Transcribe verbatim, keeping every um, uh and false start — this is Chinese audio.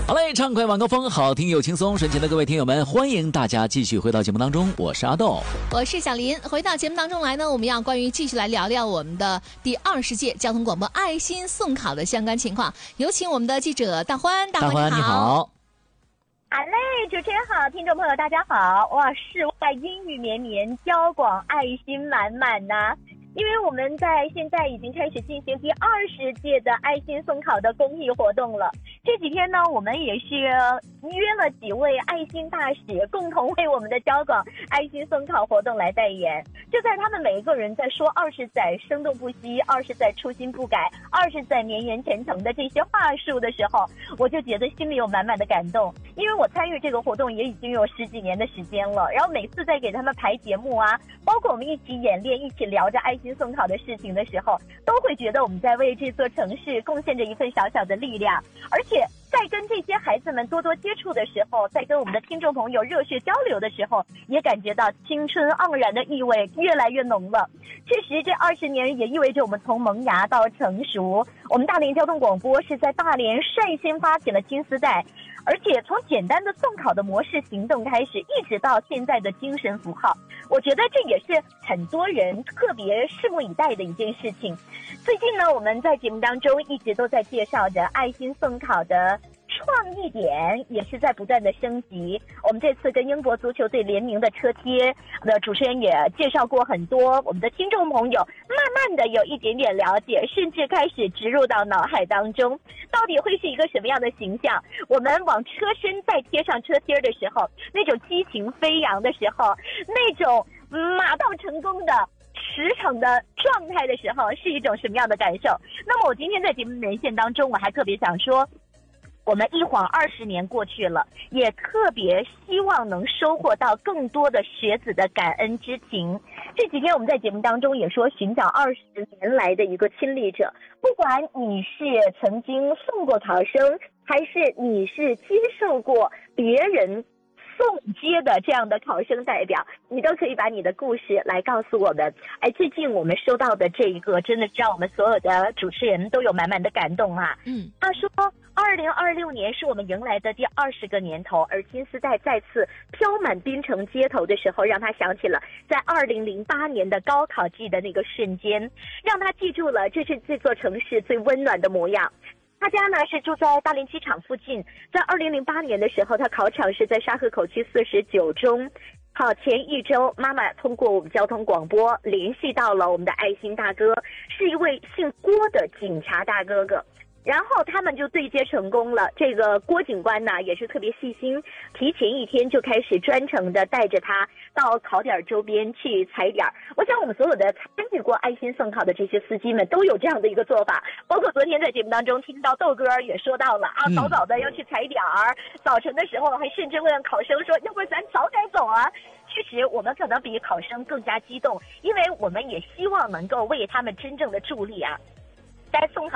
好嘞，畅快晚高峰，好听又轻松。神奇的各位听友们，欢迎大家继续回到节目当中，我是阿豆， 我是小林。回到节目当中来呢，我们要关于继续来聊聊我们的第二十届交通广播爱心送考的相关情况。有请我们的记者大欢，大欢你好。 大欢你好。 好嘞，主持人好，听众朋友大家好。哇，室外阴雨绵绵，交广爱心满满呐、啊。因为我们在现在已经开始进行第二十届的爱心送考的公益活动了。这几天呢，我们也是约了几位爱心大使，共同为我们的交广爱心送考活动来代言。就在他们每一个人在说二十载生动不息、二十载初心不改、二十载绵延前程的这些话术的时候，我就觉得心里有满满的感动。因为我参与这个活动也已经有十几年的时间了，然后每次在给他们排节目啊，包括我们一起演练、一起聊着爱心送考的事情的时候，都会觉得我们在为这座城市贡献着一份小小的力量。而且在跟这些孩子们多多接触的时候，在跟我们的听众朋友热血交流的时候，也感觉到青春盎然的意味越来越浓了。确实，这二十年也意味着我们从萌芽到成熟。我们大连交通广播是在大连率先发起了金丝带，而且从简单的送考的模式行动开始，一直到现在的精神符号，我觉得这也是很多人特别拭目以待的一件事情。最近呢，我们在节目当中一直都在介绍着爱心送考的创意点，也是在不断的升级。我们这次跟英国足球队联名的车贴的主持人也介绍过很多，我们的听众朋友慢慢的有一点点了解，甚至开始植入到脑海当中，到底会是一个什么样的形象。我们往车身再贴上车贴的时候，那种激情飞扬的时候，那种马到成功的驰骋的状态的时候，是一种什么样的感受。那么我今天在节目连线当中，我还特别想说，我们一晃二十年过去了，也特别希望能收获到更多的学子的感恩之情。这几天我们在节目当中也说，寻找二十年来的一个亲历者，不管你是曾经送过考生，还是你是接受过别人送接的这样的考生代表，你都可以把你的故事来告诉我们。哎，最近我们收到的这一个真的是让我们所有的主持人都有满满的感动啊。 嗯， 他说二零二六年是我们迎来的第二十个年头，而金丝带再次飘满滨城街头的时候，让他想起了在二零零八年的高考季的那个瞬间，让他记住了这是这座城市最温暖的模样。他家呢是住在大连机场附近，在二零零八年的时候，他考场是在沙河口区四十九中。考前一周，妈妈通过我们交通广播联系到了我们的爱心大哥，是一位姓郭的警察大哥哥。然后他们就对接成功了。这个郭警官呢也是特别细心，提前一天就开始专程的带着他到考点周边去踩点。我想我们所有的参与过爱心送考的这些司机们都有这样的一个做法，包括昨天在节目当中听到豆哥也说到了啊，早早的要去踩点儿，早晨的时候还甚至问考生说，要不然咱早点走啊。确实我们可能比考生更加激动，因为我们也希望能够为他们真正的助力啊。在送考